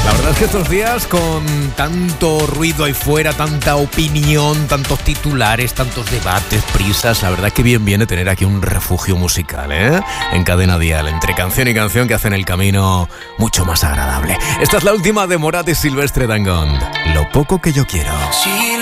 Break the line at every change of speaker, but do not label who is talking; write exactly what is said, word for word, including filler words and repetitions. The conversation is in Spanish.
La verdad es que estos días, con tanto ruido ahí fuera, tanta opinión, tantos titulares, tantos debates, prisas, la verdad es que bien viene tener aquí un refugio musical, ¿eh? En Cadena Dial, entre canción y canción que hacen el camino mucho más agradable. Esta es la última de Morat y Silvestre Dangond, Lo poco que yo quiero.
Si